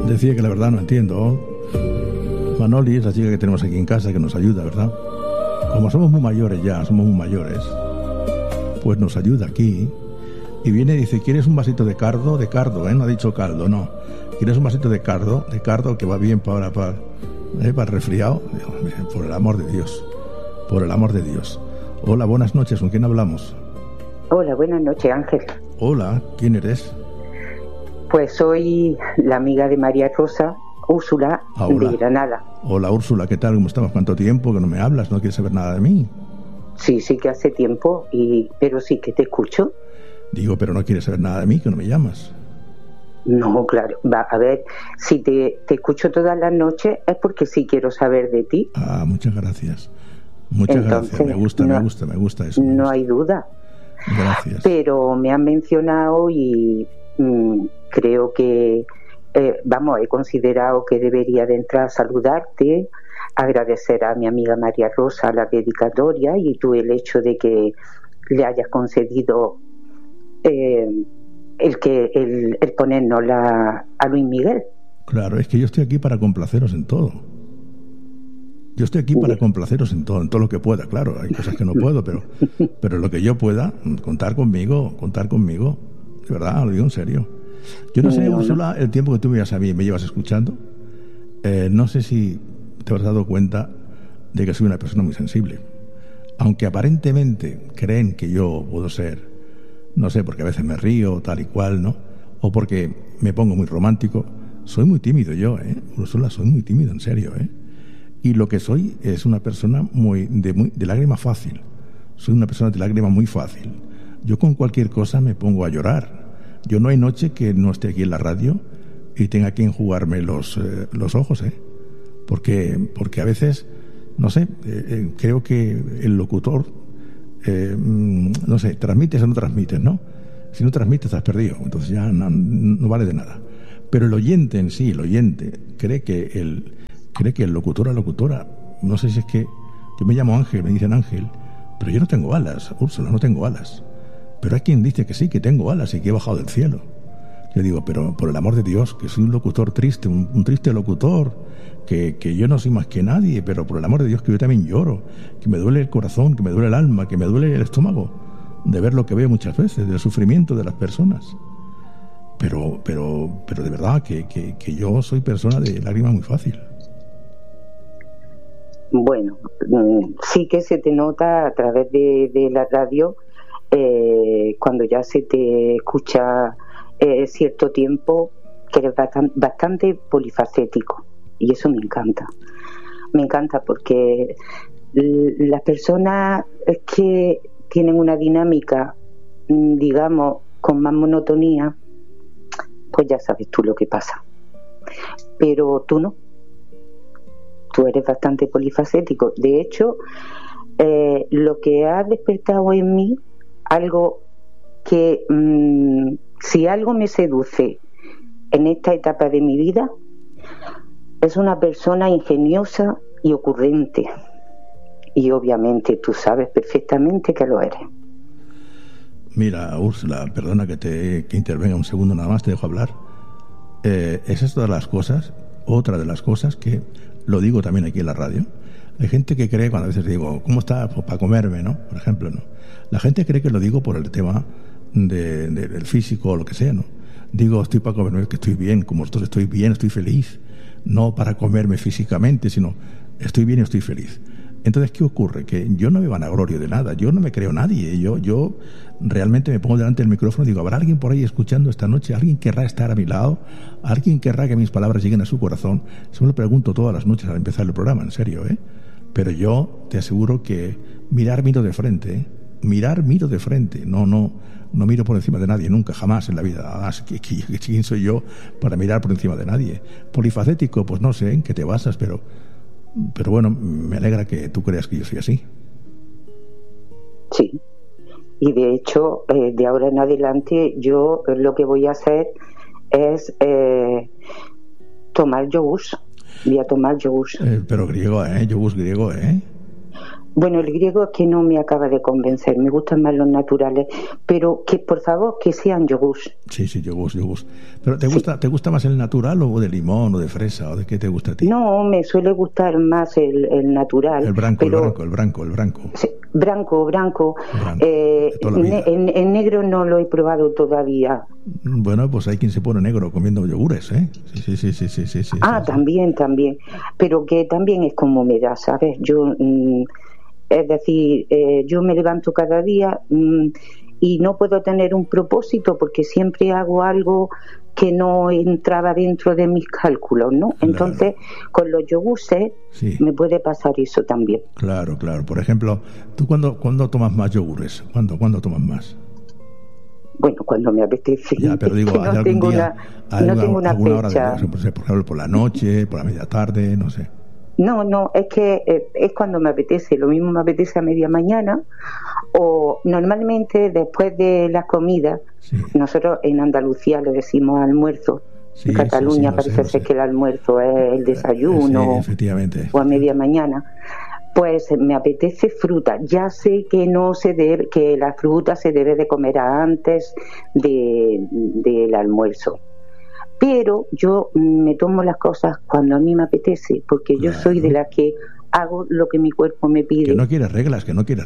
Decía que la verdad no entiendo. Manoli es la chica que tenemos aquí en casa que nos ayuda, ¿verdad? Como somos muy mayores ya, pues nos ayuda aquí. Y viene y dice, ¿quieres un vasito de cardo? De cardo, no ha dicho caldo, no. ¿Quieres un vasito de cardo que va bien para el resfriado? Por el amor de Dios, por el amor de Dios. Hola, buenas noches, ¿con quién hablamos? Hola, buenas noches, Ángel. Hola, ¿quién eres? Pues soy la amiga de María Rosa, Úrsula, de Granada. Hola, Úrsula, ¿qué tal? ¿Cómo estamos? ¿Cuánto tiempo que no me hablas? ¿No quieres saber nada de mí? Sí que hace tiempo, pero sí que te escucho. Digo, pero no quieres saber nada de mí, que no me llamas. No, claro. A ver, si te escucho todas las noches es porque sí quiero saber de ti. Ah, muchas gracias. Muchas gracias. Me gusta eso. No hay duda. Gracias. Pero me han mencionado y creo que, he considerado que debería de entrar a saludarte, agradecer a mi amiga María Rosa la dedicatoria y tú el hecho de que le hayas concedido el ponernos a Luis Miguel. Claro, es que yo estoy aquí para complaceros en todo. Yo estoy aquí para complaceros en todo lo que pueda, claro. Hay cosas que no puedo, pero lo que yo pueda, contar conmigo, de verdad, lo digo en serio. Yo no sé, Úrsula, el tiempo que tú me llevas escuchando, no sé si te habrás dado cuenta de que soy una persona muy sensible. Aunque aparentemente creen que yo puedo ser, no sé, porque a veces me río, tal y cual, ¿no? O porque me pongo muy romántico. Soy muy tímido yo, Úrsula, soy muy tímido, en serio, Y lo que soy es una persona de lágrima fácil. Soy una persona de lágrima muy fácil. Yo con cualquier cosa me pongo a llorar. Yo no hay noche que no esté aquí en la radio y tenga que enjugarme los ojos, Porque a veces, no sé, creo que el locutor, no sé, transmites o no transmites, ¿no? Si no transmites, estás perdido. Entonces ya no vale de nada. Pero el oyente en sí, cree que el locutor o locutora, no sé si es que yo me llamo Ángel, me dicen Ángel, pero yo no tengo alas, Úrsula, no tengo alas. Pero hay quien dice que sí, que tengo alas y que he bajado del cielo. Yo digo, pero por el amor de Dios, que soy un locutor triste, un triste locutor, que yo no soy más que nadie, pero por el amor de Dios que yo también lloro, que me duele el corazón, que me duele el alma, que me duele el estómago, de ver lo que veo muchas veces, del sufrimiento de las personas. Pero de verdad que yo soy persona de lágrima muy fácil. Bueno, sí que se te nota a través de la radio, cuando ya se te escucha cierto tiempo, que eres bastante polifacético, y eso me encanta porque las personas que tienen una dinámica, digamos, con más monotonía, pues ya sabes tú lo que pasa, pero tú no. Tú eres bastante polifacético. De hecho, lo que ha despertado en mí, algo que, si algo me seduce en esta etapa de mi vida, es una persona ingeniosa y ocurrente. Y obviamente tú sabes perfectamente que lo eres. Mira, Úrsula, perdona que intervenga un segundo nada más, te dejo hablar. Esa es otra de las cosas que lo digo también aquí en la radio. Hay gente que cree, cuando a veces digo, ¿cómo está? Pues para comerme, ¿no? Por ejemplo, ¿no? La gente cree que lo digo por el tema del físico o lo que sea, ¿no? Digo, estoy para comerme, que estoy bien, como vosotros estoy bien, estoy feliz. No para comerme físicamente, sino estoy bien y estoy feliz. Entonces, ¿qué ocurre? Que yo no me vanaglorio de nada, yo no me creo nadie, yo realmente me pongo delante del micrófono y digo, ¿habrá alguien por ahí escuchando esta noche? ¿Alguien querrá estar a mi lado? ¿Alguien querrá que mis palabras lleguen a su corazón? Eso me lo pregunto todas las noches al empezar el programa, en serio, Pero yo te aseguro que miro de frente, miro de frente, no miro por encima de nadie, nunca, jamás en la vida. ¿Quién soy yo para mirar por encima de nadie? Polifacético, pues no sé en qué te basas, pero bueno, me alegra que tú creas que yo soy así. Sí, y de hecho, de ahora en adelante, yo lo que voy a hacer es tomar yogur. Voy a tomar yogur. Pero griego, yogur griego, Bueno, el griego es que no me acaba de convencer, me gustan más los naturales, pero que por favor que sean yogures. Sí, yogures. ¿Pero te gusta más el natural o de limón o de fresa o de qué te gusta a ti? No, me suele gustar más el natural. El branco. Sí, branco. Toda la vida. En negro no lo he probado todavía. Bueno, pues hay quien se pone negro comiendo yogures, ¿eh? Sí. También. Pero que también es como me da, ¿sabes? Es decir, yo me levanto cada día y no puedo tener un propósito porque siempre hago algo que no entraba dentro de mis cálculos, ¿no? Claro. Entonces, con los yogures me puede pasar eso también. Claro. Por ejemplo, ¿tú cuándo tomas más yogures? ¿Cuándo tomas más? Bueno, cuando me apetece. Ya, pero digo, no tengo una fecha. Hora por ejemplo, por la noche, por la media tarde, no sé. No, es que es cuando me apetece. Lo mismo me apetece a media mañana o normalmente después de las comidas. Sí. Nosotros en Andalucía le decimos almuerzo. En Cataluña parece ser que el almuerzo es el desayuno. Sí, efectivamente. O a media mañana. Pues me apetece fruta. Ya sé que que la fruta se debe de comer antes del almuerzo. Pero yo me tomo las cosas cuando a mí me apetece, porque yo soy de las que hago lo que mi cuerpo me pide. Que no quieres reglas.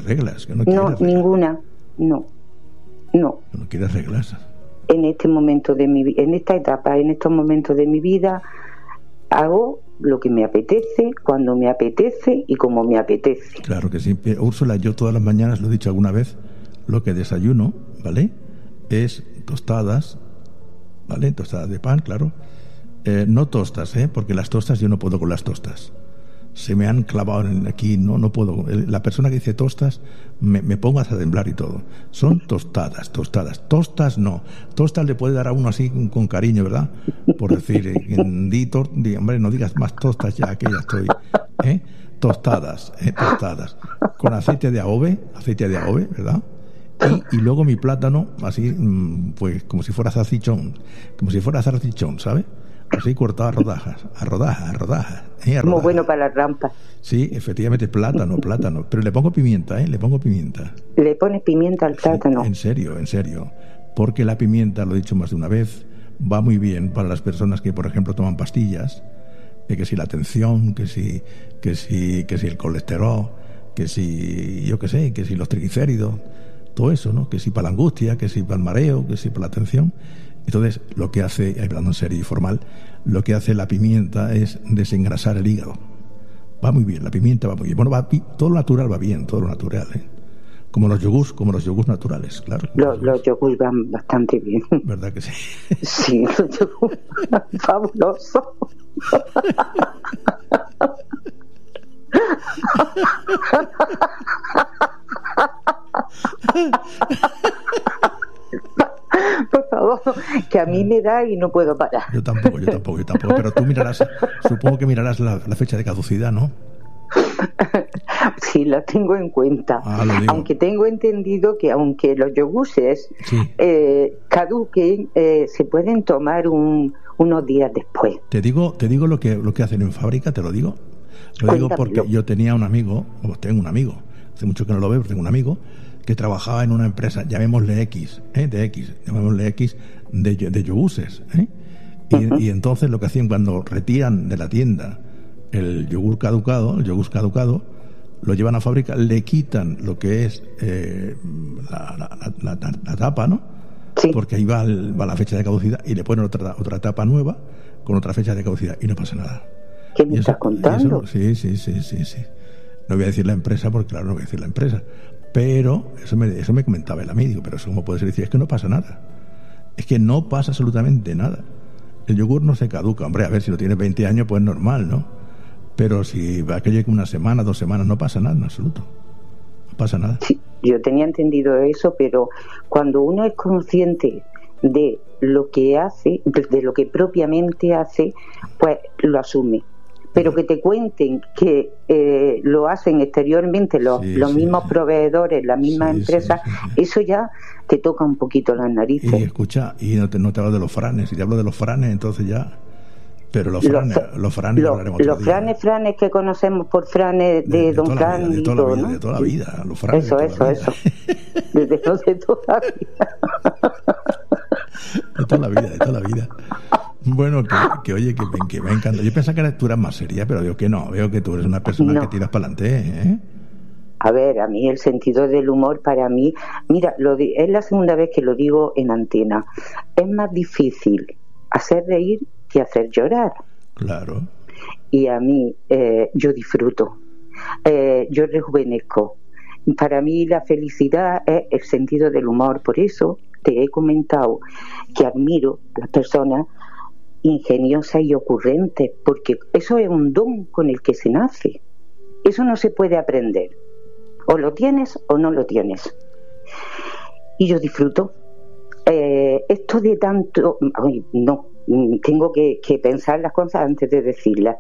Ninguna. No. No quieres reglas. En este momento de en esta etapa, en estos momentos de mi vida, hago lo que me apetece, cuando me apetece y como me apetece. Claro que sí. Úrsula, yo todas las mañanas, lo he dicho alguna vez, lo que desayuno, ¿vale? Es tostadas, ¿vale? Tostadas de pan, claro. No tostas, porque las tostas yo no puedo con las tostas. Se me han clavado aquí, no puedo. La persona que dice tostas me pongo a temblar y todo. Son tostadas. Tostas no. Tostas le puede dar a uno así con cariño, ¿verdad? Por decir, hombre, no digas más tostas ya que ya estoy. Tostadas. Con aceite de adobe, ¿verdad? Y luego mi plátano, así, pues como si fuera salchichón, ¿sabes? Así cortado a rodajas. Muy bueno para las rampas. Sí, efectivamente, plátano. Pero le pongo pimienta, ¿Le pones pimienta al plátano? En serio. Porque la pimienta, lo he dicho más de una vez, va muy bien para las personas que, por ejemplo, toman pastillas, que si la tensión, que si el colesterol, que si, yo qué sé, que si los triglicéridos, todo eso, ¿no? Que si para la angustia, que si para el mareo, que si para la tensión. Entonces, lo que hace, hablando en serio y formal, lo que hace la pimienta es desengrasar el hígado. Va muy bien, la pimienta va muy bien. Bueno, todo lo natural va bien, todo lo natural, Como los yogures naturales, claro. Los yogures van bastante bien. ¿Verdad que sí? Sí, los yogures van fabulosos. Por favor, que a mí me da y no puedo parar. Yo tampoco. Pero tú supongo que mirarás la fecha de caducidad, ¿no? Sí, la tengo en cuenta. Aunque tengo entendido que aunque los yogures caduquen, se pueden tomar unos días después. Te digo lo que hacen en fábrica, te lo digo. Lo digo porque yo tengo un amigo, hace mucho que no lo veo, pero tengo un amigo que trabajaba en una empresa, llamémosle X, de yogures, y entonces lo que hacían cuando retiran de la tienda el yogur caducado, lo llevan a fábrica, le quitan lo que es la tapa, ¿no? Sí. Porque ahí va la fecha de caducidad y le ponen otra tapa nueva con otra fecha de caducidad y no pasa nada. ¿Qué me estás contando? Sí. No voy a decir la empresa porque claro, no voy a decir la empresa. Pero eso me comentaba el amigo, pero eso como puede ser decir, es que no pasa nada. Es que no pasa absolutamente nada. El yogur no se caduca, hombre, a ver, si lo tienes 20 años, pues normal, ¿no? Pero si va a que llegue una semana, 2 semanas, no pasa nada en absoluto. No pasa nada. Sí, yo tenía entendido eso, pero cuando uno es consciente de lo que hace, de lo que propiamente hace, pues lo asume. Pero que te cuenten que lo hacen exteriormente los mismos proveedores, las mismas empresas, eso ya te toca un poquito las narices. Y escucha, y no te hablo de los franes, si te hablo de los franes, entonces ya Pero los franes lo haremos otro día. Franes que conocemos por franes de Don Fran y todo, ¿no? De toda la vida, los franes eso. De toda la vida. De toda la vida. Bueno, que oye, que me encanta. Yo pensaba que tú eras más seria, pero veo que no. Veo que tú eres una persona que tiras para adelante, ¿eh? A ver, a mí el sentido del humor, para mí, mira, es la segunda vez que lo digo en antena. Es más difícil hacer reír que hacer llorar. Claro. Y a mí, yo disfruto. Yo rejuvenezco. Para mí la felicidad es el sentido del humor. Por eso te he comentado que admiro a las personas ingeniosas y ocurrentes, porque eso es un don con el que se nace. Eso no se puede aprender. O lo tienes o no lo tienes. Y yo disfruto. Esto de tanto... Ay, no, tengo que pensar las cosas antes de decirlas.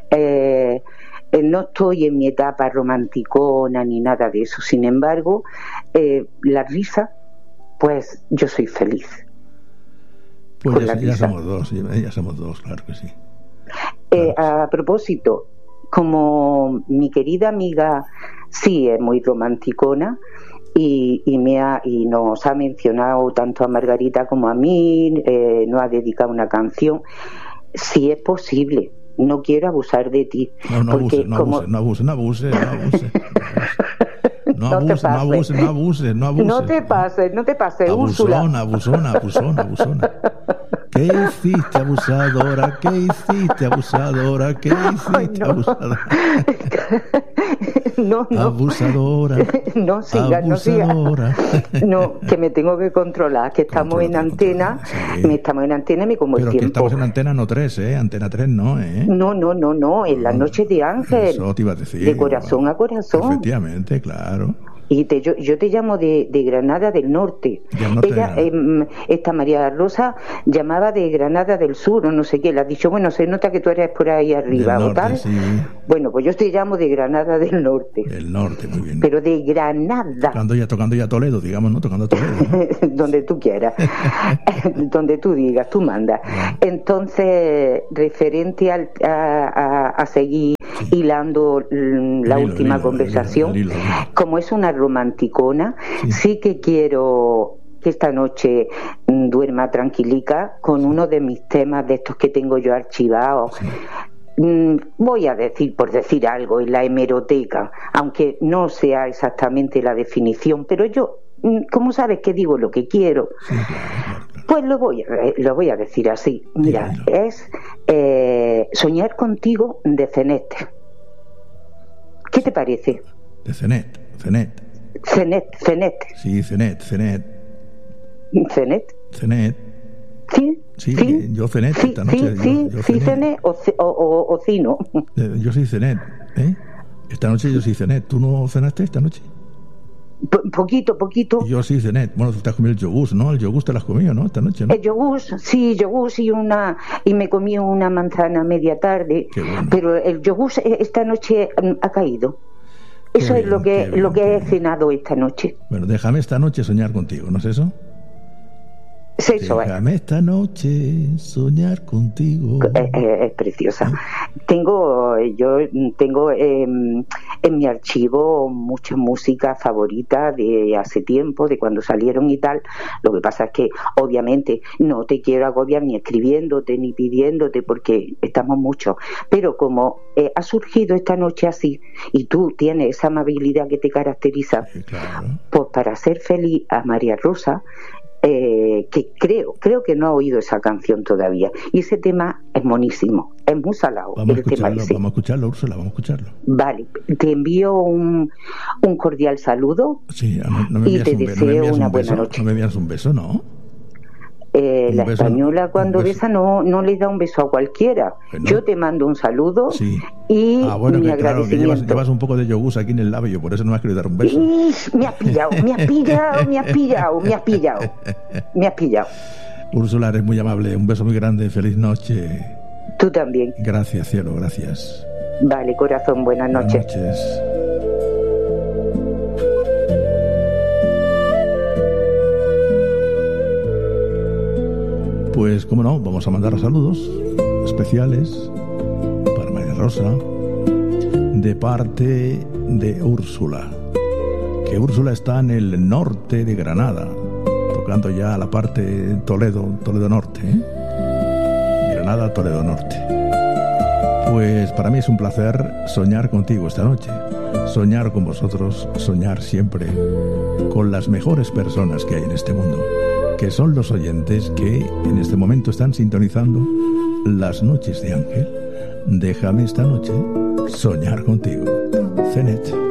No estoy en mi etapa romanticona ni nada de eso. Sin embargo, la risa, pues yo soy feliz. Pues ya somos dos, claro que sí. A propósito, como mi querida amiga sí es muy romanticona y nos ha mencionado tanto a Margarita como a mí, nos ha dedicado una canción, si es posible. No quiero abusar de ti. No abuses. No te pases, Úrsula. Abusona. ¿Qué hiciste, abusadora? Abusadora? No. Abusadora. No siga. No, que me tengo que controlar, que estamos en antena. Sí. Estamos en antena y me como pero el tiempo. Pero que estamos en antena no 3, Antena 3 no, No, en la noche de Ángel. Eso te iba a decir. De corazón a corazón. Efectivamente, claro. Y yo te llamo de Granada del Norte. Ella, esta María Rosa, llamaba de Granada del Sur, o no sé qué. Le ha dicho, bueno, se nota que tú eres por ahí arriba, norte, o tal. Sí. Bueno, pues yo te llamo de Granada del Norte. Del Norte, muy bien. Pero de Granada. Tocando ya Toledo, digamos, ¿no? Tocando Toledo, ¿no? Donde tú quieras. Donde tú digas, tú mandas. Entonces, referente a seguir hilando la última conversación, como es una romanticona, sí que quiero que esta noche duerma tranquilica con uno de mis temas de estos que tengo yo archivados. Voy a decir, por decir algo, en la hemeroteca, aunque no sea exactamente la definición, pero yo, como sabes que digo lo que quiero, pues lo voy a decir así. Mira, es Soñar contigo de Cenet. ¿Qué te parece? De Cenet. Sí, Cenet. Sí, yo Cenet esta noche. Sí, Cenet o Cino. Yo soy Cenet, Esta noche yo soy Cenet. ¿Tú no cenaste esta noche? Poquito. Yo sí cené. Bueno, tú te has comido el yogur, ¿no? El yogur te lo has comido, ¿no? Esta noche, ¿no? El yogur y me comí una manzana media tarde. Bueno. Pero el yogur esta noche ha caído. Eso es lo que he cenado esta noche. Bueno, déjame esta noche soñar contigo, ¿no es eso? Déjame esta noche soñar contigo. Es preciosa. Yo tengo en mi archivo mucha música favorita de hace tiempo, de cuando salieron y tal. Lo que pasa es que obviamente no te quiero agobiar ni escribiéndote ni pidiéndote porque estamos muchos. Pero como ha surgido esta noche así y tú tienes esa amabilidad que te caracteriza, claro. Pues para ser feliz a María Rosa, que creo que no ha oído esa canción todavía, y ese tema es monísimo, es muy salado. Vamos a escucharlo, Úrsula, vamos a escucharlo. Vale, te envío un cordial saludo. Sí, no me y te deseo una buena noche. No me envías un beso, ¿no? La española cuando besa no le da un beso a cualquiera. Bueno, yo te mando un saludo y mi agradecimiento. Claro, que llevas un poco de yogur aquí en el labio, por eso no me has querido dar un beso. Me has pillado. Úrsula, eres muy amable, un beso muy grande, feliz noche. Tú también. Gracias, cielo, gracias. Vale, corazón, buenas noches. Buenas noches. Pues, cómo no, vamos a mandar los saludos. especiales para María Rosa, de parte de Úrsula, que Úrsula está en el norte de Granada, tocando ya la parte Toledo Norte, Granada, Toledo Norte. Pues para mí es un placer soñar contigo esta noche, soñar con vosotros, soñar siempre con las mejores personas que hay en este mundo, que son los oyentes que en este momento están sintonizando las noches de Ángel. Déjame esta noche soñar contigo. Cenet.